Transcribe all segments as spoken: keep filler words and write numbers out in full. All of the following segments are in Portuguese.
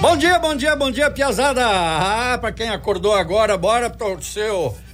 Bom dia, bom dia, bom dia, piazada. Ah, pra quem acordou agora, bora torcer,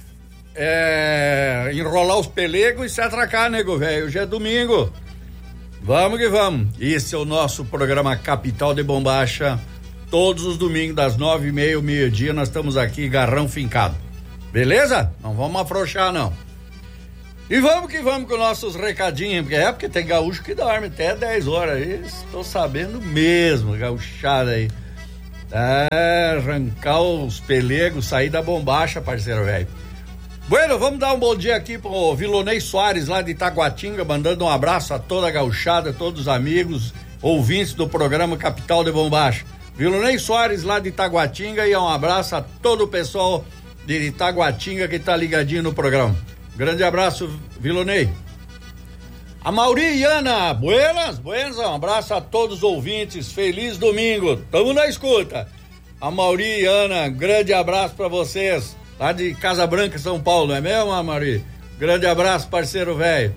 é, enrolar os pelegos e se atracar, nego velho. Hoje é domingo. Vamos que vamos. Esse é o nosso programa Capital de Bombacha. Todos os domingos, das nove e meia ao meio-dia, nós estamos aqui, garrão fincado. Beleza? Não vamos afrouxar, não. E vamos que vamos com nossos recadinhos, porque é porque tem gaúcho que dorme até dez horas aí. Estou sabendo mesmo, gauchada aí. É, arrancar os pelegos, sair da bombacha, parceiro velho. Bueno, vamos dar um bom dia aqui pro Vilonei Soares, lá de Itaguatinga, mandando um abraço a toda a gauchada, todos os amigos, ouvintes do programa Capital de Bombacha. Vilonei Soares, lá de Itaguatinga, e um abraço a todo o pessoal de Itaguatinga que tá ligadinho no programa. Grande abraço, Vilonei. A Mauri e Ana, buenas, buenas, um abraço a todos os ouvintes, feliz domingo, tamo na escuta. A Mauri e Ana, grande abraço pra vocês, lá de Casa Branca, São Paulo, não é mesmo, Mauri? Grande abraço, parceiro velho.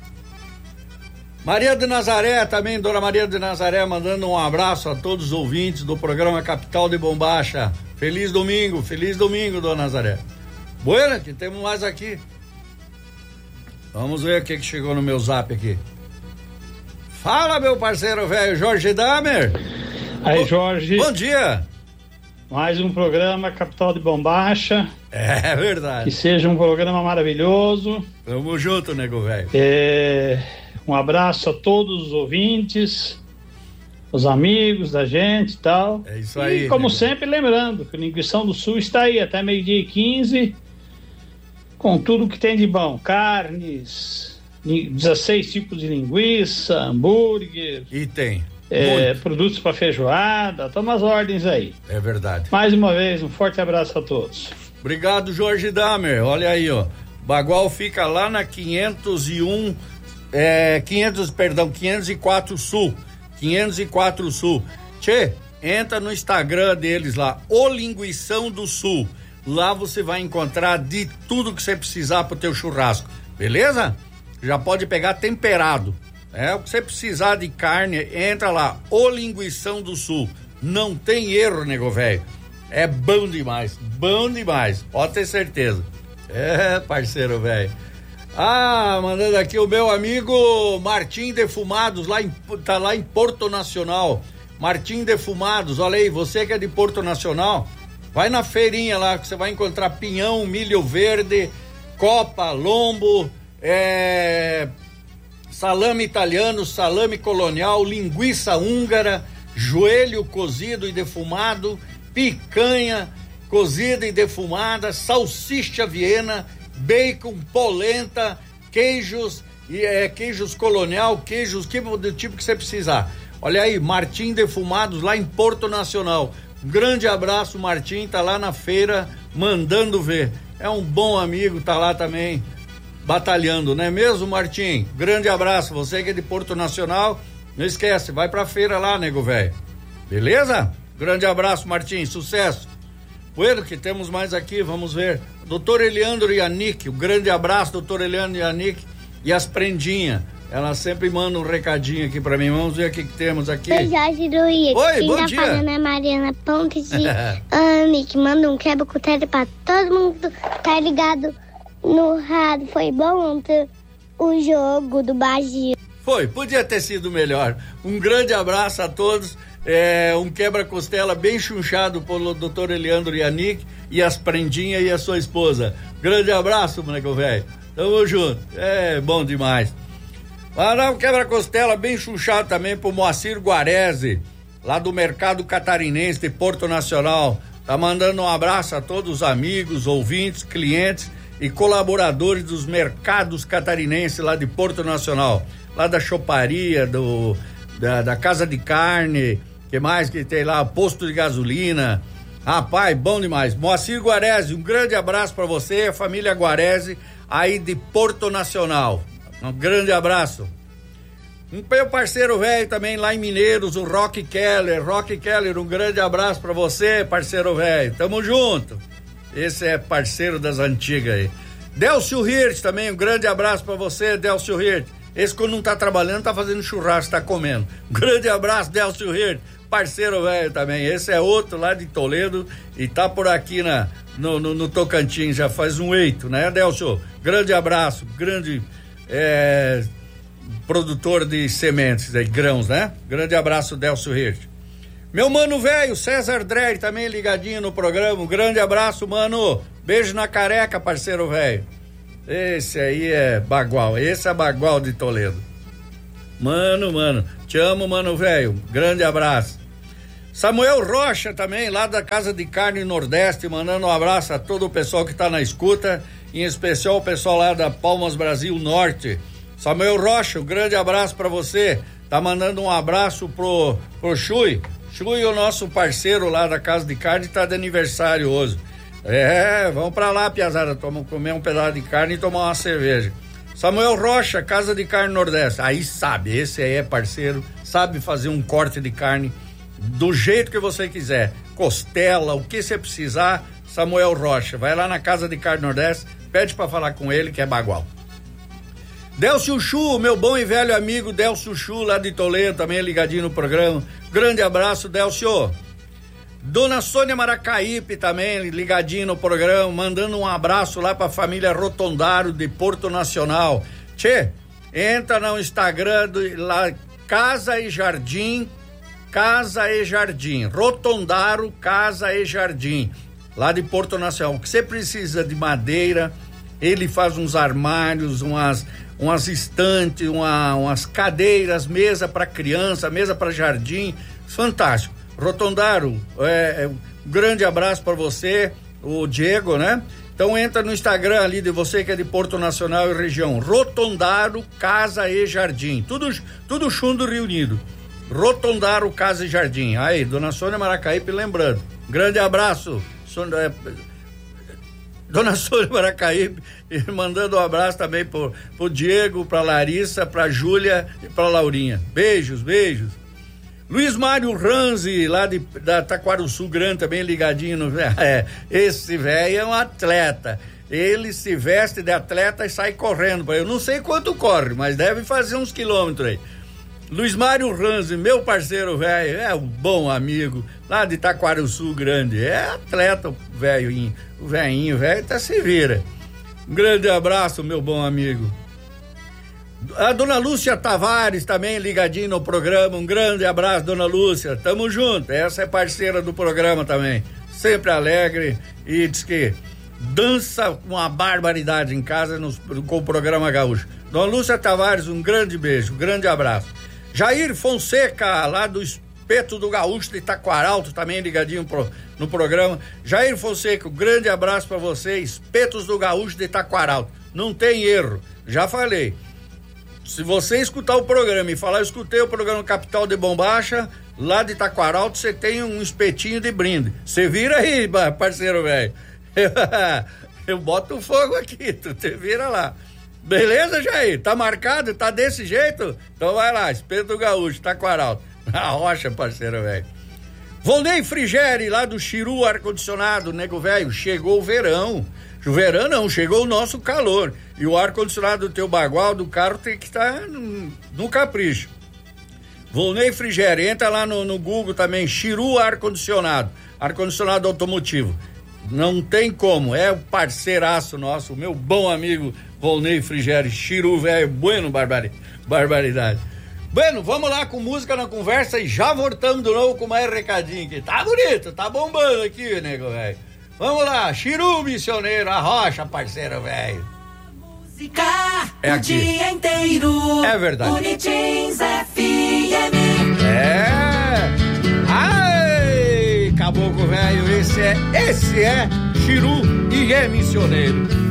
Maria de Nazaré também, Dona Maria de Nazaré, mandando um abraço a todos os ouvintes do programa Capital de Bombacha. Feliz domingo, feliz domingo, Dona Nazaré. Buena, que temos mais aqui. Vamos ver o que, que chegou no meu zap aqui. Fala, meu parceiro velho, Jorge Damer. Aí, Jorge. Bom dia. Mais um programa Capital de Bombacha. É verdade. Que seja um programa maravilhoso. Tamo junto, nego velho. É, um abraço a todos os ouvintes, os amigos da gente e tal. É isso aí. E, como nego. sempre, lembrando que o Linguição do Sul está aí até meio-dia e quinze. Com tudo que tem de bom, carnes, dezesseis tipos de linguiça, hambúrguer. E tem. É, produtos para feijoada, toma as ordens aí. É verdade. Mais uma vez, um forte abraço a todos. Obrigado, Jorge Damer. Olha aí, ó. Bagual fica lá na quinhentos e um, é, quinhentos, perdão, quinhentos e quatro Sul. quinhentos e quatro Sul. Tchê, entra no Instagram deles lá, O Linguição do Sul. Lá você vai encontrar de tudo que você precisar pro teu churrasco, beleza? Já pode pegar temperado, é o que você precisar de carne, entra lá, O Linguição do Sul, não tem erro, nego velho, é bom demais, bom demais, pode ter certeza, é parceiro velho. Ah, mandando aqui o meu amigo Martim Defumados, lá em, tá lá em Porto Nacional, Martim Defumados, olha aí, você que é de Porto Nacional, vai na feirinha lá que você vai encontrar pinhão, milho verde, copa, lombo, é, salame italiano, salame colonial, linguiça húngara, joelho cozido e defumado, picanha cozida e defumada, salsicha viena, bacon, polenta, queijos, e é, queijos colonial, queijos que, do tipo que você precisar. Olha aí, Martim Defumados lá em Porto Nacional. Grande abraço, Martim, tá lá na feira, mandando ver. É um bom amigo, tá lá também, batalhando, não é mesmo, Martim? Grande abraço, você que é de Porto Nacional, não esquece, vai pra feira lá, nego velho. Beleza? Grande abraço, Martim, sucesso. Bueno, que temos mais aqui, vamos ver. Doutor Eliandro Yanik, um grande abraço, doutor Eliandro Yanik, e as prendinhas. Ela sempre manda um recadinho aqui pra mim. Vamos ver o que, que temos aqui. Oi, Jorge do Rio. Oi, Quem bom tá dia. falando é Mariana Pontes de Ami, que manda um quebra-cutelo pra todo mundo tá ligado no rádio. Foi bom ontem o jogo do Brasil. Foi, podia ter sido melhor. Um grande abraço a todos. É, um quebra-costela bem chunchado pelo doutor Eliandro Yanik e as prendinhas e a sua esposa. Grande abraço, moleque velho. Tamo junto. É bom demais. Ah, um quebra-costela bem chuchado também pro Moacir Guarese, lá do Mercado Catarinense de Porto Nacional. Tá mandando um abraço a todos os amigos, ouvintes, clientes e colaboradores dos mercados catarinenses lá de Porto Nacional. Lá da choparia, do, da, da casa de carne, que mais que tem lá? Posto de gasolina. Rapaz, bom demais. Moacir Guarese, um grande abraço pra você, a família Guarese, aí de Porto Nacional. Um grande abraço. Um meu parceiro velho também lá em Mineiros, o Rock Keller. Rock Keller, um grande abraço pra você, parceiro velho. Tamo junto. Esse é parceiro das antigas aí. Delcio Hirt também, um grande abraço pra você, Delcio Hirt. Esse quando não tá trabalhando, tá fazendo churrasco, tá comendo. Um grande abraço, Delcio Hirt. parceiro velho também. Esse é outro lá de Toledo e tá por aqui na, no, no, no Tocantins, já faz um eito, né, Delcio? Grande abraço, grande é, produtor de sementes, de grãos, né? Grande abraço, Delcio Hirsch. Meu mano velho, César Drey, também ligadinho no programa. Um grande abraço, mano. Beijo na careca, parceiro velho. Esse aí é bagual, esse é bagual de Toledo. Mano, mano, te amo, mano velho. Grande abraço. Samuel Rocha também, lá da Casa de Carne Nordeste, mandando um abraço a todo o pessoal que tá na escuta, em especial o pessoal lá da Palmas Brasil Norte. Samuel Rocha, um grande abraço pra você. Tá mandando um abraço pro, pro Chui. Chui, o nosso parceiro lá da Casa de Carne, tá de aniversário hoje. É, vamos pra lá, piazada, tomar, comer um pedaço de carne e tomar uma cerveja. Samuel Rocha, Casa de Carne Nordeste, aí sabe, esse aí é parceiro, sabe fazer um corte de carne do jeito que você quiser, costela, o que você precisar, Samuel Rocha, vai lá na Casa de Carne Nordeste, pede pra falar com ele que é bagual. Delcio Chu, meu bom e velho amigo Delcio Chu, lá de Toledo, também ligadinho no programa. Grande abraço, Delcio. Dona Sônia Maracaípe também ligadinho no programa, mandando um abraço lá pra família Rotondaro de Porto Nacional. Tchê, entra no Instagram do, lá, Casa e Jardim, Casa e Jardim, Rotondaro Casa e Jardim, lá de Porto Nacional. O que você precisa de madeira, ele faz uns armários, umas umas estantes, uma, umas cadeiras, mesa para criança, mesa para jardim, fantástico. Rotondaro, é, é, um grande abraço para você, o Diego, né? Então entra no Instagram ali de você que é de Porto Nacional e região, Rotondaro Casa e Jardim, tudo, tudo chundo reunido, Rotondaro Casa e Jardim. Aí, Dona Sônia Maracaípe lembrando, grande abraço, Sônia, é, Dona Sônia Maracaípe, mandando um abraço também pro, pro Diego, pra Larissa, pra Júlia e pra Laurinha. Beijos, beijos. Luiz Mário Ranzi, lá de, da Taquaruçu Grande, também ligadinho no... É, esse velho é um atleta. Ele se veste de atleta e sai correndo. Eu não sei quanto corre, mas deve fazer uns quilômetros aí. Luiz Mário Ranzi, meu parceiro velho, é um bom amigo, lá de Taquaruçu Grande, é atleta o velhinho, o velhinho, velho, até se vira. Um grande abraço, meu bom amigo. A Dona Lúcia Tavares também ligadinho no programa, um grande abraço, Dona Lúcia, tamo junto, essa é parceira do programa também, sempre alegre e diz que dança uma barbaridade em casa no, com o programa Gaúcho. Dona Lúcia Tavares, um grande beijo, um grande abraço. Jair Fonseca, lá do Espeto do Gaúcho de Taquaralto, também ligadinho pro, no programa. Jair Fonseca, um grande abraço para você, Espetos do Gaúcho de Taquaralto. Não tem erro, já falei. Se você escutar o programa e falar, eu escutei o programa Capital de Bombacha, lá de Taquaralto, você tem um espetinho de brinde. Você vira aí, parceiro velho. Eu, eu boto o fogo aqui, tu te vira lá. Beleza, Jair? Tá marcado? Tá desse jeito? Então vai lá, Espeto do Gaúcho, Taquaralto. A rocha, parceiro velho. Volney Frigeri, lá do Chiru Ar-Condicionado, nego velho, chegou o verão. O verão não, chegou o nosso calor. E o ar-condicionado do teu bagual, do carro, tem que estar tá no, no capricho. Volney Frigeri, entra lá no, no Google também, Chiru Ar-Condicionado, ar-condicionado automotivo. Não tem como, é o parceiraço nosso, o meu bom amigo Volney Frigeri, Chiru, velho, bueno, barbari, barbaridade. Bueno, vamos lá com música na conversa e já voltamos de novo com mais recadinho aqui. Tá bonito, tá bombando aqui, nego, velho. Vamos lá, Chiru Missioneiro, a rocha, parceiro, velho. Música é o aqui. Dia inteiro. É verdade. Unitins F M. É. Ai, caboclo velho, esse é, esse é Chiru e é missioneiro.